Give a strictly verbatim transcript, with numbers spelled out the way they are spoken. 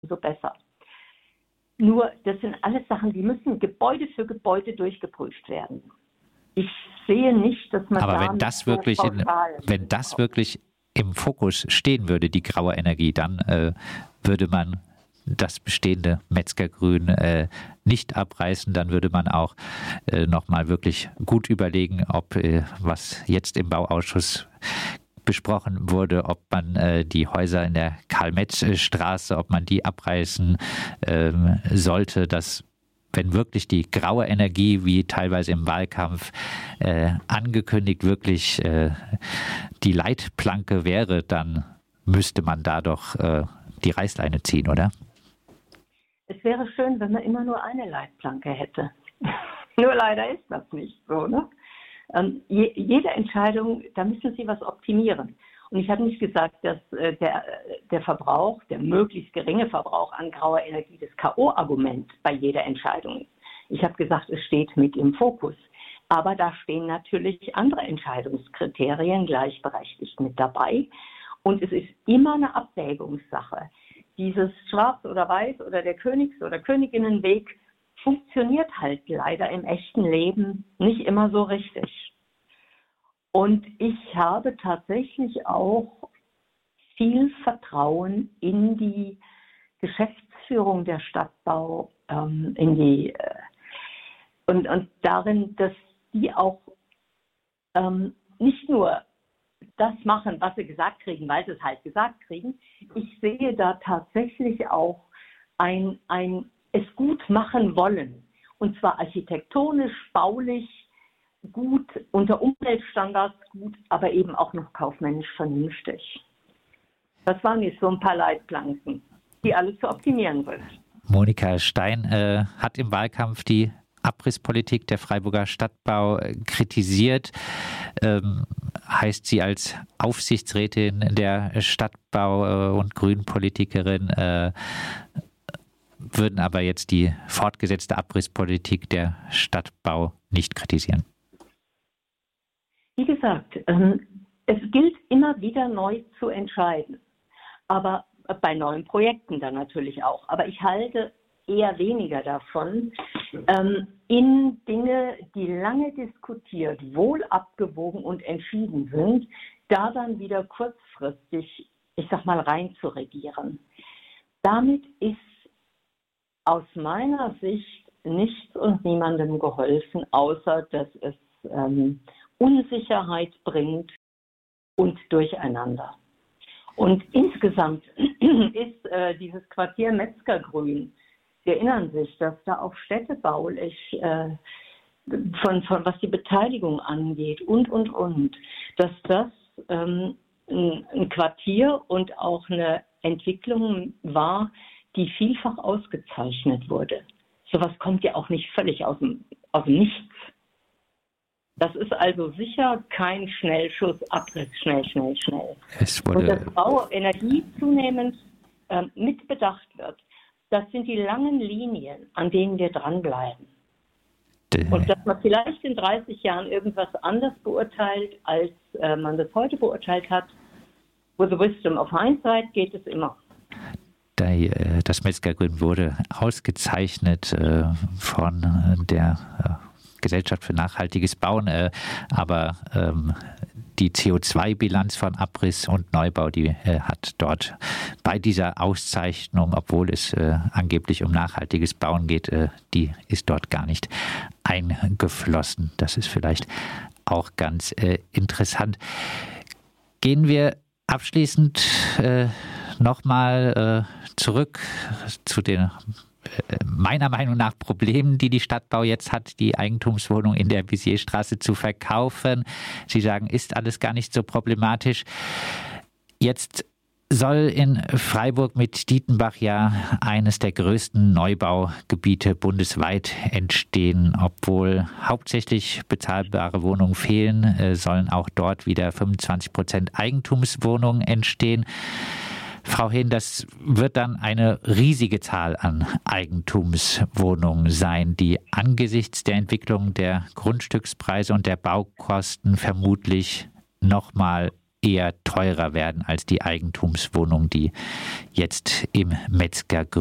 umso besser. Nur, das sind alles Sachen, die müssen Gebäude für Gebäude durchgeprüft werden. Ich sehe nicht, dass man Aber da wenn das wirklich, in, wenn das wirklich im Fokus stehen würde, die graue Energie, dann äh, würde man das bestehende Metzgergrün äh, nicht abreißen. Dann würde man auch äh, nochmal wirklich gut überlegen, ob äh, was jetzt im Bauausschuss besprochen wurde, ob man äh, die Häuser in der Karl-Metz-Straße, ob man die abreißen ähm, sollte, dass wenn wirklich die graue Energie, wie teilweise im Wahlkampf äh, angekündigt, wirklich äh, die Leitplanke wäre, dann müsste man da doch äh, die Reißleine ziehen, oder? Es wäre schön, wenn man immer nur eine Leitplanke hätte. Nur leider ist das nicht so, ne? Ähm, je, jede Entscheidung, da müssen Sie was optimieren. Und ich habe nicht gesagt, dass äh, der, der Verbrauch, der möglichst geringe Verbrauch an grauer Energie das K O-Argument bei jeder Entscheidung ist. Ich habe gesagt, es steht mit im Fokus. Aber da stehen natürlich andere Entscheidungskriterien gleichberechtigt mit dabei. Und es ist immer eine Abwägungssache. Dieses Schwarz oder Weiß oder der Königs- oder Königinnenweg funktioniert halt leider im echten Leben nicht immer so richtig. Und ich habe tatsächlich auch viel Vertrauen in die Geschäftsführung der Stadtbau, ähm, in die äh, und, und darin, dass die auch ähm, nicht nur das machen, was sie gesagt kriegen, weil sie es halt gesagt kriegen. Ich sehe da tatsächlich auch ein, ein es gut machen wollen. Und zwar architektonisch, baulich, gut, unter Umweltstandards gut, aber eben auch noch kaufmännisch vernünftig. Das waren jetzt so ein paar Leitplanken, die alle zu optimieren sind. Monika Stein äh, hat im Wahlkampf die Abrisspolitik der Freiburger Stadtbau kritisiert. Ähm, heißt sie als Aufsichtsrätin der Stadtbau- und Grünpolitikerin, äh, würden aber jetzt die fortgesetzte Abrisspolitik der Stadtbau nicht kritisieren. Wie gesagt, ähm, es gilt immer wieder neu zu entscheiden, aber bei neuen Projekten dann natürlich auch. Aber ich halte eher weniger davon, ähm, in Dinge, die lange diskutiert, wohl abgewogen und entschieden sind, da dann wieder kurzfristig, ich sag mal, rein zu regieren. Damit ist aus meiner Sicht nichts und niemandem geholfen, außer dass es ähm, Unsicherheit bringt und Durcheinander. Und insgesamt ist äh, dieses Quartier Metzgergrün, Sie erinnern sich, dass da auch städtebaulich, äh, von, von was die Beteiligung angeht und, und, und, dass das ähm, ein, ein Quartier und auch eine Entwicklung war, die vielfach ausgezeichnet wurde. Sowas kommt ja auch nicht völlig aus dem, aus dem Nichts. Das ist also sicher kein Schnellschuss, Abriss, schnell, schnell, schnell. Es wurde und dass Bauenergie zunehmend äh, mitbedacht wird, das sind die langen Linien, an denen wir dranbleiben. Und dass man vielleicht in dreißig Jahren irgendwas anders beurteilt, als äh, man das heute beurteilt hat, with the wisdom of hindsight geht es immer. Das Metzgergrün wurde ausgezeichnet äh, von der äh, Gesellschaft für nachhaltiges Bauen, äh, aber ähm, die C O zwei Bilanz von Abriss und Neubau, die äh, hat dort bei dieser Auszeichnung, obwohl es äh, angeblich um nachhaltiges Bauen geht, äh, die ist dort gar nicht eingeflossen. Das ist vielleicht auch ganz äh, interessant. Gehen wir abschließend äh, nochmal äh, zurück zu den äh, meiner Meinung nach Problemen, die die Stadtbau jetzt hat, die Eigentumswohnung in der Bizierstraße zu verkaufen. Sie sagen, ist alles gar nicht so problematisch. Jetzt soll in Freiburg mit Dietenbach ja eines der größten Neubaugebiete bundesweit entstehen. Obwohl hauptsächlich bezahlbare Wohnungen fehlen, äh, sollen auch dort wieder fünfundzwanzig Prozent Eigentumswohnungen entstehen. Frau Hehn, das wird dann eine riesige Zahl an Eigentumswohnungen sein, die angesichts der Entwicklung der Grundstückspreise und der Baukosten vermutlich nochmal eher teurer werden als die Eigentumswohnung, die jetzt im Metzger